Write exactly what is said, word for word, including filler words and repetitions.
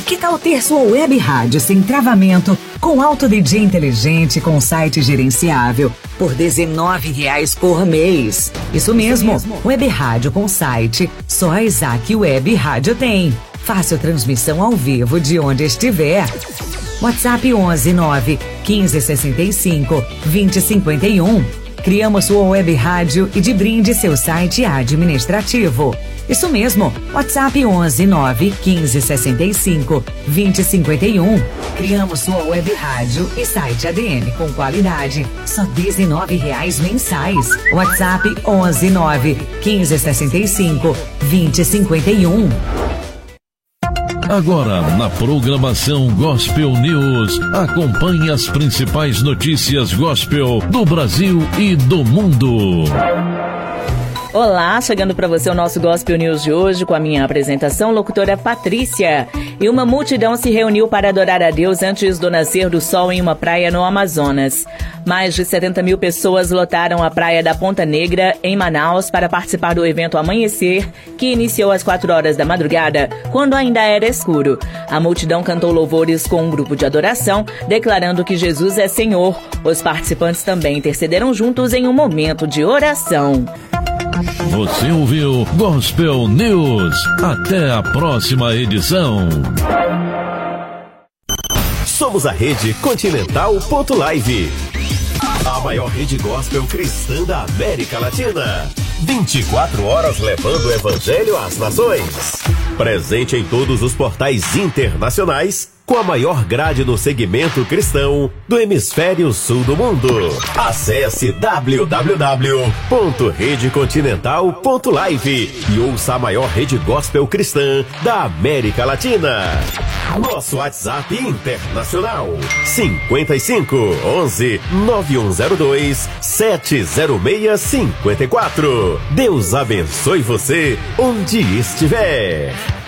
Que tal ter sua web rádio sem travamento, com alto D J inteligente, com site gerenciável, por dezenove reais por mês? Isso mesmo, Isso mesmo. Web rádio com site, só a Isaac Web Rádio tem. Fácil transmissão ao vivo de onde estiver. WhatsApp onze nove quinze sessenta e cinco vinte cinquenta e um. Criamos sua web rádio e de brinde seu site administrativo. Isso mesmo, WhatsApp onze nove quinze sessenta e cinco vinte cinquenta e um. Criamos sua web rádio e site A D M com qualidade, só dezenove reais mensais. WhatsApp onze nove quinze sessenta e cinco vinte cinquenta e um. Agora, na programação Gospel News, acompanhe as principais notícias gospel do Brasil e do mundo. Olá, chegando para você o nosso Gospel News de hoje com a minha apresentação, locutora Patrícia. E uma multidão se reuniu para adorar a Deus antes do nascer do sol em uma praia no Amazonas. Mais de setenta mil pessoas lotaram a praia da Ponta Negra, em Manaus, para participar do evento Amanhecer, que iniciou às quatro horas da madrugada, quando ainda era escuro. A multidão cantou louvores com um grupo de adoração, declarando que Jesus é Senhor. Os participantes também intercederam juntos em um momento de oração. Você ouviu Gospel News. Até a próxima edição. Somos a Rede Continental ponto live, a maior rede gospel cristã da América Latina. vinte e quatro horas levando o evangelho às nações. Presente em todos os portais internacionais, com a maior grade no segmento cristão do hemisfério sul do mundo. Acesse w w w ponto rede continental ponto live e ouça a maior rede gospel cristã da América Latina. Nosso WhatsApp internacional cinquenta e cinco, onze, nove um zero dois, sete zero seis cinco quatro. Deus abençoe você onde estiver.